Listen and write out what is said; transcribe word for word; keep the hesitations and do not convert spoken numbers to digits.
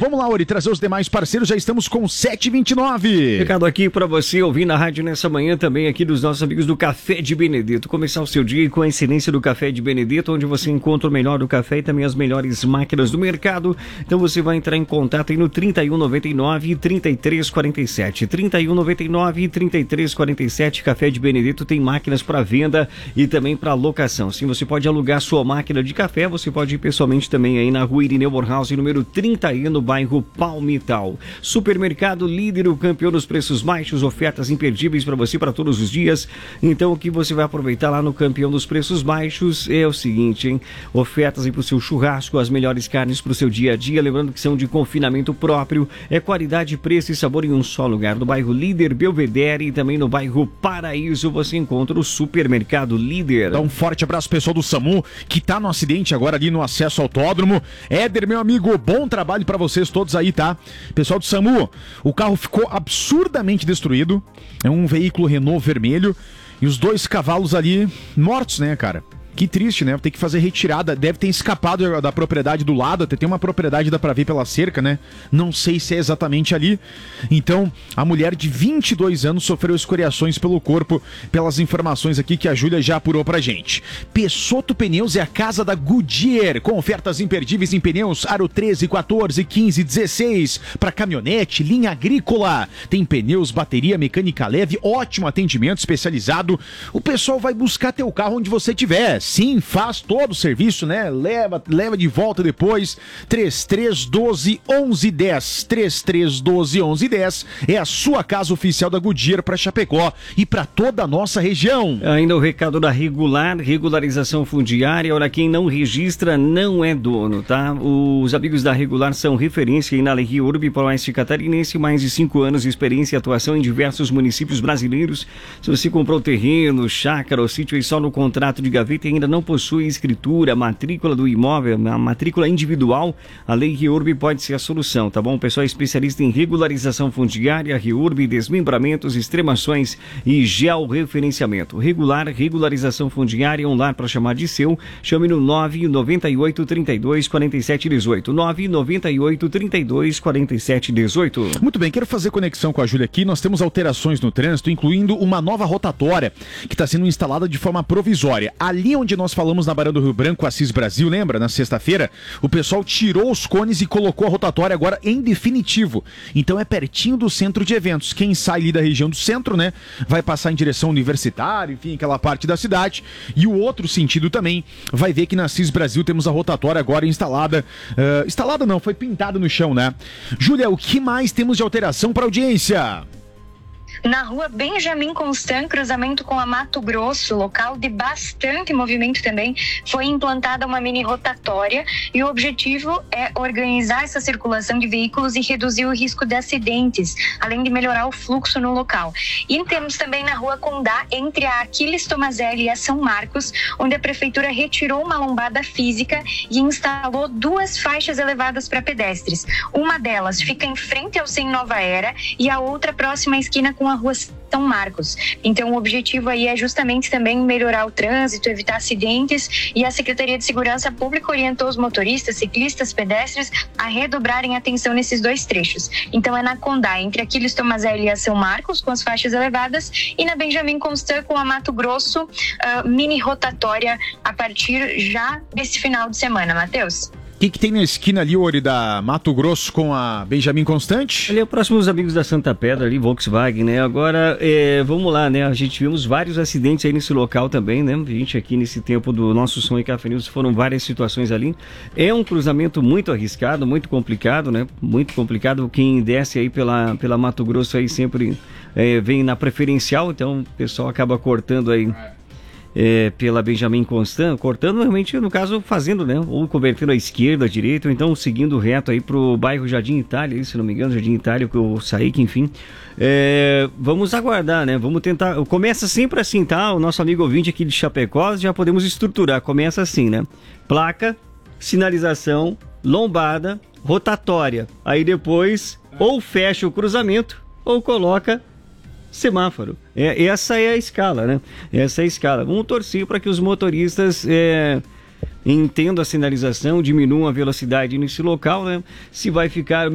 Vamos lá, Ori, trazer os demais parceiros, já estamos com sete e vinte e nove. Recado aqui para você ouvir na rádio nessa manhã também aqui dos nossos amigos do Café de Benedito. Começar o seu dia com a excelência do Café de Benedito, onde você encontra o melhor do café e também as melhores máquinas do mercado. Então você vai entrar em contato aí no trinta e um, noventa e nove, trinta e três, quarenta e sete. trinta e um, noventa e nove, trinta e três, quarenta e sete. Café de Benedito tem máquinas para venda e também para locação. Sim, você pode alugar sua máquina de café, você pode ir pessoalmente também aí na rua Irineu Bornhaus, número trinta e um, no bairro Palmital. Supermercado Líder, o campeão dos preços baixos, ofertas imperdíveis para você para todos os dias. Então o que você vai aproveitar lá no campeão dos preços baixos é o seguinte, hein? Ofertas aí para o seu churrasco, as melhores carnes para o seu dia a dia, lembrando que são de confinamento próprio, é qualidade, preço e sabor em um só lugar. No bairro Líder, Belvedere e também no bairro Paraíso você encontra o Supermercado Líder. Dá um forte abraço pessoal do SAMU, que tá no acidente agora ali no acesso ao autódromo. Éder, meu amigo, bom trabalho para vocês todos aí, tá? Pessoal do SAMU, o carro ficou absurdamente destruído. É um veículo Renault vermelho e os dois cavalos ali mortos, né, cara? Que triste, né? Tem que fazer retirada. Deve ter escapado da propriedade do lado. Até tem uma propriedade, dá pra ver pela cerca, né? Não sei se é exatamente ali. Então, a mulher de vinte e dois anos sofreu escoriações pelo corpo, pelas informações aqui que a Júlia já apurou pra gente. Peixoto Pneus é a casa da Goodyear, com ofertas imperdíveis em pneus aro treze, quatorze, quinze, dezesseis, pra caminhonete, linha agrícola. Tem pneus, bateria, mecânica leve, ótimo atendimento especializado. O pessoal vai buscar teu carro onde você estiver. Sim, faz todo o serviço, né? Leva, leva de volta depois. três três um dois, onze dez. três três um dois, onze dez é a sua casa oficial da Goodyear para Chapecó e para toda a nossa região. Ainda o recado da Regular, regularização fundiária. Olha, quem não registra não é dono, tá? Os amigos da Regular são referência na Lei Urb para o Oeste Catarinense, mais de cinco anos de experiência e atuação em diversos municípios brasileiros. Se você comprou terreno, chácara ou sítio e só no contrato de gaveta e ainda não possui escritura, matrícula do imóvel, a matrícula individual, a Lei REURB pode ser a solução, tá bom? O pessoal é especialista em regularização fundiária, REURB, desmembramentos, extremações e georreferenciamento. Regular, regularização fundiária, um lar para chamar de seu, chame no nove nove oito, trinta e dois, quarenta e sete, dezoito. nove nove oito, trinta e dois, quarenta e sete, dezoito. Muito bem, quero fazer conexão com a Júlia aqui. Nós temos alterações no trânsito, incluindo uma nova rotatória que está sendo instalada de forma provisória. Ali onde nós falamos na Barão do Rio Branco, Assis Brasil, lembra? Na sexta-feira, o pessoal tirou os cones e colocou a rotatória agora em definitivo. Então é pertinho do centro de eventos. Quem sai ali da região do centro, né, vai passar em direção universitária, enfim, aquela parte da cidade. E o outro sentido também vai ver que na Assis Brasil temos a rotatória agora instalada. Uh, instalada não, foi pintada no chão, né? Júlia, o que mais temos de alteração para audiência? Na rua Benjamin Constant, cruzamento com a Mato Grosso, local de bastante movimento também, foi implantada uma mini rotatória e o objetivo é organizar essa circulação de veículos e reduzir o risco de acidentes, além de melhorar o fluxo no local. E temos também na rua Condá, entre a Aquiles Tomazelli e a São Marcos, onde a prefeitura retirou uma lombada física e instalou duas faixas elevadas para pedestres. Uma delas fica em frente ao Sem Nova Era e a outra próxima à esquina com a rua São Marcos. Então o objetivo aí é justamente também melhorar o trânsito, evitar acidentes, e a Secretaria de Segurança Pública orientou os motoristas, ciclistas, pedestres a redobrarem atenção nesses dois trechos. Então é na Condá, entre Aquiles Tomazelli e a São Marcos, com as faixas elevadas, e na Benjamin Constant com a Mato Grosso, uh, mini rotatória a partir já desse final de semana, Matheus. O que, que tem na esquina ali, Ori, da Mato Grosso com a Benjamin Constant? Ali é próximo aos amigos da Santa Pedra, ali, Volkswagen, né? Agora, é, vamos lá, né? A gente vimos vários acidentes aí nesse local também, né? A gente aqui nesse tempo do nosso Som e Café News foram várias situações ali. É um cruzamento muito arriscado, muito complicado, né? Muito complicado. Quem desce aí pela, pela Mato Grosso aí sempre é, vem na preferencial, então o pessoal acaba cortando aí. É, pela Benjamin Constant, cortando realmente, no caso, fazendo, né? Ou convertendo à esquerda, à direita, ou então seguindo reto aí pro bairro Jardim Itália, se não me engano, Jardim Itália, que eu saí, que enfim. É, vamos aguardar, né? Vamos tentar. Começa sempre assim, tá? O nosso amigo ouvinte aqui de Chapecó, já podemos estruturar. Começa assim, né? Placa, sinalização, lombada, rotatória. Aí depois, ou fecha o cruzamento, ou coloca semáforo. É, essa é a escala, né? Essa é a escala. Vamos torcer para que os motoristas é, entendam a sinalização, diminuam a velocidade nesse local, né? Se vai ficar